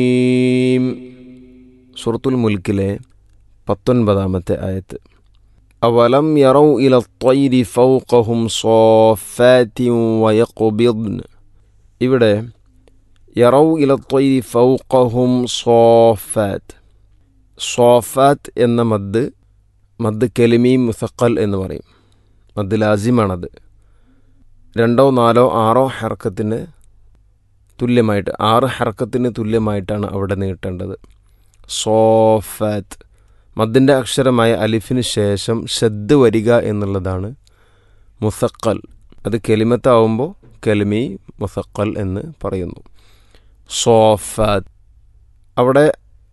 സൂറത്തുൽ മുൽക്കിലെ 19-ാമത്തെ ആയത്ത്. അവലം യറൗ ഇല ത്വയ്രി ഫൗഖഹും സ്വാഫാത്തിൻ വയഖ്ബിദ്ൻ. ഇവിടെ യറൗ ഇല ത്വയ്രി ഫൗഖഹും സ്വാഫാത്ത്. സ്വാഫാത്ത് എന്ന മദ് കലിമി മുസഖൽ എന്ന് പറയും. മദ് ലാസിമാണത്. 2, 4, 6 ഹർക്കത്തിന് തുല്യമായിട്ട് 6 ഹർക്കത്തിന് തുല്യമായിട്ടാണ് അവിടെ നീട്ടേണ്ടത്. സോഫാത്ത് മദ്ദിൻ്റെ അക്ഷരമായ അലിഫിന് ശേഷം ഷദ് വരിക എന്നുള്ളതാണ് മുസഖൽ. അത് കലിമത്താവുമ്പോൾ കലിമി മുസഖൽ എന്ന് പറയുന്നു. സോഫാത്ത് അവിടെ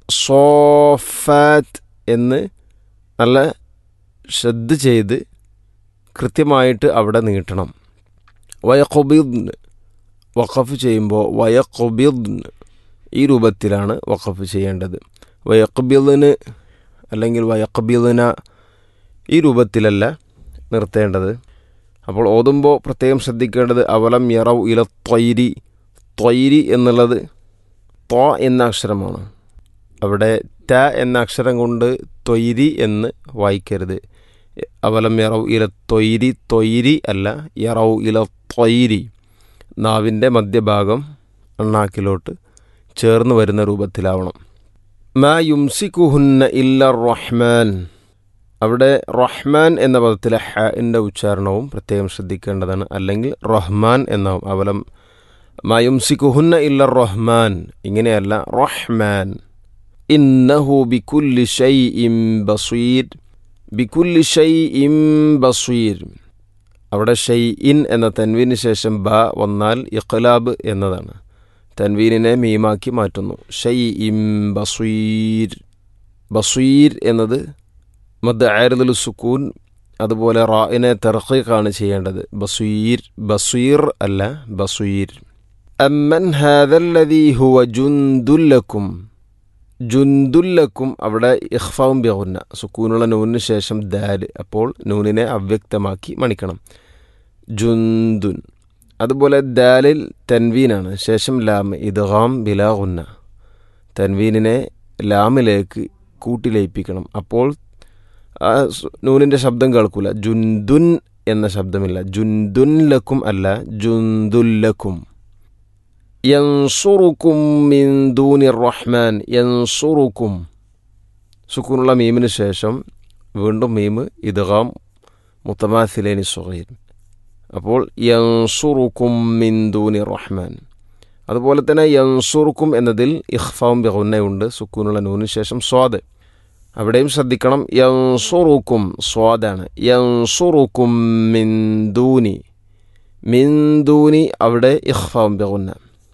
സോഫാത്ത് എന്ന് നല്ല ഷദ് ചെയ്ത് കൃത്യമായിട്ട് അവിടെ നീട്ടണം. വയഖ്ബിദ്ൻ വഖഫ് ചെയ്യുമ്പോൾ വയഖ്ബിദ്ൻ ഈ രൂപത്തിലാണ് വഖഫ് ചെയ്യേണ്ടത്. വയഖ്ബിദ്ന് അല്ലെങ്കിൽ വയഖ്ബിദ്ന ഈ രൂപത്തിലല്ല നിർത്തേണ്ടത്. അപ്പോൾ ഓതുമ്പോൾ പ്രത്യേകം ശ്രദ്ധിക്കേണ്ടത് അവലം യറൗ ഇല ത്വയ്രി. ത്വയ്രി എന്നുള്ളത് ത്വ എന്ന അക്ഷരമാണ്. അവിടെ ത എന്ന അക്ഷരം കൊണ്ട് ത്വയ്രി എന്ന് വായിക്കരുത്. അവലം യറൗ ഇല ത്വയ്രി, ത്വയ്രി അല്ല, യറൗ ഇല ത്വയ്രി. നാവിൻ്റെ മധ്യഭാഗം അണ്ണാക്കിലോട്ട് ചേർന്ന് വരുന്ന രൂപത്തിലാവണം. മാ യുംസിക്കുഹുന്ന ഇല്ല റഹ്മാൻ. അവിടെ റഹ്മാൻ എന്ന പദത്തിലെ ഹാഇൻ്റെ ഉച്ചാരണവും പ്രത്യേകം ശ്രദ്ധിക്കേണ്ടതാണ്. അല്ലെങ്കിൽ റഹ്മാൻ എന്നാവും. അവലം മാ യുംസിക്കുഹുന്ന ഇല്ല റഹ്മാൻ, ഇങ്ങനെയല്ല, റഹ്മാൻ. ഇന്നഹു ബികുല്ലി ഷൈഇൻ ബസീർ. ബികുല്ലി ഷൈഇൻ ബസീർ. അവിടെ ഷൈഇൻ എന്ന തൻവീന് ശേഷം ബ വന്നാൽ ഇഖ്ലാബ് എന്നതാണ്. തൻവീനിനെ മീമാക്കി മാറ്റുന്നു. ഷൈഇൻ ബസീർ. ബസീർ എന്നത് മദ് ആരിദുൽ സുക്കൂൻ, അതുപോലെ റാഇനെ തർഖീഖാണ് ചെയ്യേണ്ടത്. ബസീർ, ബസീർ അല്ല, ബസീർ. അമ്മൻ ഹാദല്ലദീ ഹുവ ജുൻദുല്ലക്കും. ജുൻദുല്ലക്കും അവിടെ ഇഖ്ഫാഉം ബിഗുന്ന, സുക്കൂനുള്ള നൂനിന് ശേഷം ദാൽ, അപ്പോൾ നൂനിനെ അവ്യക്തമാക്കി മണിക്കണം. ജുൻദുൻ. അതുപോലെ ദാലിൽ തൻവീനാണ്, ശേഷം ലാം, ഇദ്ഗാം ബിലാ ഗുന്ന. തൻവീനിനെ ലാമിലേക്ക് കൂട്ടിലയിപ്പിക്കണം. അപ്പോൾ നൂനിൻ്റെ ശബ്ദം കേൾക്കൂല. ജുൻദുൻ എന്ന ശബ്ദമില്ല. ജുൻദുൻ ലക്കും അല്ല, ജുൻദുല്ലക്കും. യൻസുറുക്കും മിൻ ദൂനിർ റഹ്മാൻ. യൻസുറുക്കും സുക്കൂനുള്ള മീമിന് ശേഷം വീണ്ടും മീമ് ഇദ്ഗാം മുതമാസിലൈനി സ്വഗീർ. അപ്പോൾ യൻസുറുക്കും മിൻ ദൂനിർ റഹ്മാൻ. അതുപോലെ തന്നെ യൻസുറുക്കും എന്നതിൽ ഇഖ്ഫാഉം ബിഗുന്നയുണ്ട്, സുക്കൂനുള്ള നൂനിന് ശേഷം സ്വാദ്. അവിടെയും ശ്രദ്ധിക്കണം. യൻസുറുക്കും സ്വാദാണ്. യൻസുറുക്കും മിൻ ദൂനി. മിൻ ദൂനി അവിടെ ഇഖ്ഫാഉം ബിഗുന്ന.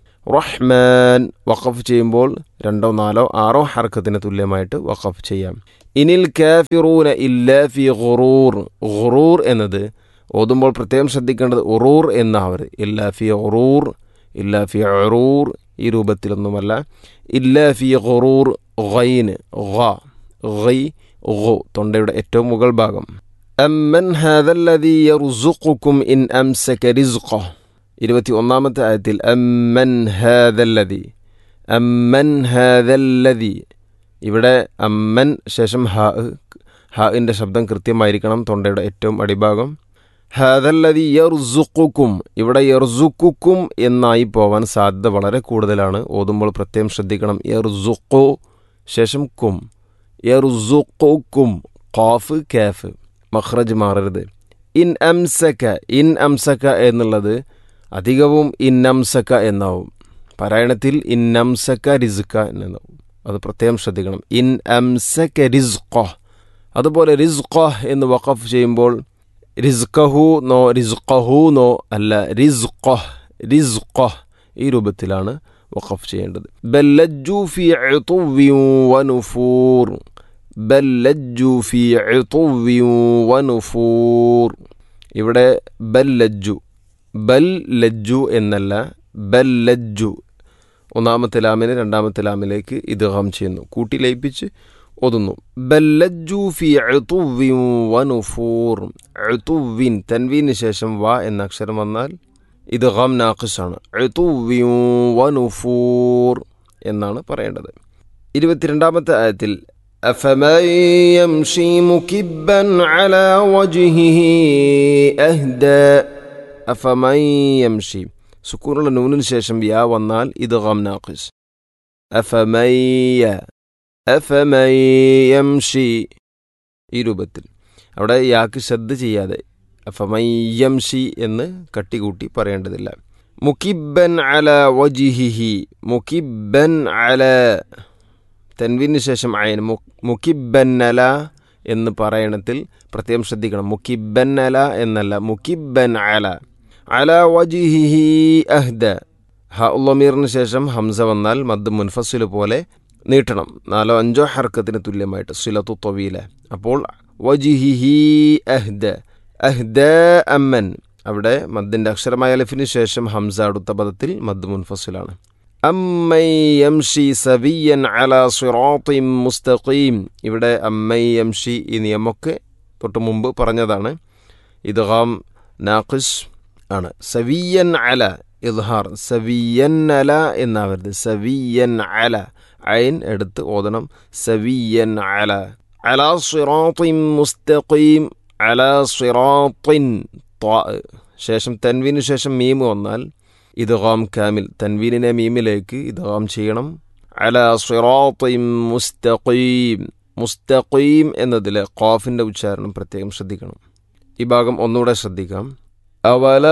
റഹ്മാൻ വഖഫ് ചെയ്യുമ്പോൾ 2, 4, 6 ഹർക്കത്തിന് തുല്യമായിട്ട് വഖഫ് ചെയ്യാം. ഇനിൽ കാഫിറൂന ഇല്ലാ ഫി ഗുറൂർ. ഗുറൂർ എന്നത് ഓതുമ്പോൾ പ്രത്യേകം ശ്രദ്ധിക്കേണ്ടത് ഉറൂർ എന്നാവരുത്. ഇല്ലാ ഫി ഗുറൂർ, ഇല്ലാ ഫി ഉറൂർ ഈ രൂപത്തിലൊന്നുമല്ല. ഇല്ലാ ഫി ഗുറൂർ. ഗൈന് ഗ, ഗൈ ഗു, തൊണ്ടയുടെ ഏറ്റവും മുകൾ ഭാഗം. അമ്മൻ ഹാദല്ലദീ യർസുഖുക്കും ഇൻ അംസക റിസ്ഖഹ്. 21-ാമത്തെ ആയത്തിൽ അമ്മൻ ഹാദല്ലദീ. അമ്മൻ ഹാദല്ലദീ. ഇവിടെ അമ്മൻ ശേഷം ഹാഇൻ്റെ ശബ്ദം കൃത്യമായിരിക്കണം, തൊണ്ടയുടെ ഏറ്റവും അടിഭാഗം. ഹാദല്ലദീ യർസുഖുക്കും. ഇവിടെ യർസുഖുക്കും എന്നായി പോവാൻ സാധ്യത വളരെ കൂടുതലാണ്. ഓതുമ്പോൾ പ്രത്യേകം ശ്രദ്ധിക്കണം. യർസുഖു ശേഷം കും. യർസുഖുക്കും. ഖാഫ് കാഫ് മഖ്റജ് മാറരുത്. ഇൻ അംസക. ഇൻ അംസക എന്നുള്ളത് അധികവും ഇന്നംസക എന്നാവും. പാരായണത്തിൽ ഇന്നംസക റിസ്ക എന്നാവും. അത് പ്രത്യേകം ശ്രദ്ധിക്കണം. ഇൻ അംസക റിസ്ഖഹ്. അതുപോലെ റിസ്ഖഹ് എന്ന് വഖഫ് ചെയ്യുമ്പോൾ റിസ്ഖഹു നോ റിസ്ഖഹു നോ അല്ല, റിസ്ഖഹ്, റിസ്ഖഹ് ഈ രൂപത്തിലാണ് വഖഫ് ചെയ്യേണ്ടത്. ബല്ലജ്ജു ഫീ ഉതുവ്വിൻ വനുഫൂർ. ബല്ലജ്ജു ഫീ ഉതുവ്വിൻ വനുഫൂർ. ഇവിടെ ബല്ലജ്ജു, ബൽ ലജ്ജു എന്നല്ല, ബല്ലജ്ജു. 1-ാമത്തെ ലാമിനെ 2-ാമത്തെ ലാമിലേക്ക് ഇദ്ഗാം ചെയ്യുന്നു, കൂട്ടി ലയിപ്പിച്ച് ഓതുന്നു. ബല്ലജ്ജു ഫീ ഉതുവ്വിൻ വനുഫൂർ. ഉതുവ്വിൻ തൻവീന് ശേഷം വ എന്ന അക്ഷരം വന്നാൽ ഇദ്ഗാം നാഖിസാണ്. ഉതുവ്വിൻ വനുഫൂർ എന്നാണ് പറയേണ്ടത്. 22-ാമത്തെ ആയത്തിൽ അഫമൻ യംശി മുകിബ്ബൻ അലാ വജ്ഹിഹി അഹ്ദാ. അഫമൻ യംശി സുക്കൂനുള്ള നൂനിന് ശേഷം യാ വന്നാൽ ഇദ്ഗാം നാഖിസ്. അഫമൻ യംശി ഈ രൂപത്തിൽ. അവിടെ യാക്ക് ശബ്ദ ചെയ്യാതെ അഫമൻ യംശി എന്ന് കട്ടികൂട്ടി പറയേണ്ടതില്ല. മുകിബ്ബൻ അലാ വജ്ഹിഹി, മുകിബ്ബൻ അലാ തൻവീന് ശേഷം അയൻ, മുകിബ്ബൻ അല എന്ന് പറയണത്തിൽ പ്രത്യേകം ശ്രദ്ധിക്കണം. മുകിബ്ബൻ അല എന്നല്ല, മുകിബ്ബൻ അല. അലാ വജ്ഹിഹി അഹ്ദ. ഹ ഉള്ളമീറിന് ശേഷം ഹംസ വന്നാൽ മദ് മുൻഫസിൽ പോലെ നീട്ടണം, 4-5 ഹർക്കത്തിന് തുല്യമായിട്ട്, സിലത്തു ത്വവീല. അപ്പോൾ വജ്ഹിഹി അഹ്ദ, അഹ്ദ അമ്മൻ. അവിടെ മദ്ദിൻ്റെ അക്ഷരമായ അലിഫിന് ശേഷം ഹംസ അടുത്ത പദത്തിൽ മദ് മുൻഫസിലാണ്. അമ്മൻ യംശി സവിയ്യൻ അലാ സിറാത്തിൻ മുസ്തഖീം. ഇവിടെ അമ്മൻ യംശി ഈ നിയമമൊക്കെ തൊട്ട് മുമ്പ് പറഞ്ഞതാണ്. ഇദ്ഗാം നാഖിസ് ആണ്. സവിയ്യൻ അല ഇദ്ഹാർ, സവിയ്യൻ അല എന്നാവരുത്, സവിയ്യൻ അല. ഐൻ എടുത്ത് ഓതണം, സവിയ്യൻ അല. അലാ സിറാത്തിൻ മുസ്തഖീം, അലാ സിറാത്തിൻ ശേഷം തൻവീന് ശേഷം മീമ് വന്നാൽ ഇദ്ഗാം കാമിൽ, തൻവീനിനെ മീമിലേക്ക് ഇദ്ഗാം ചെയ്യണം. അലാ സിറാത്തിൻ മുസ്തഖീം. മുസ്തഖീം എന്നതിലെ ഖാഫിൻ്റെ ഉച്ചാരണം പ്രത്യേകം ശ്രദ്ധിക്കണം. ഈ ഭാഗം ഒന്നുകൂടെ ശ്രദ്ധിക്കാം. അവല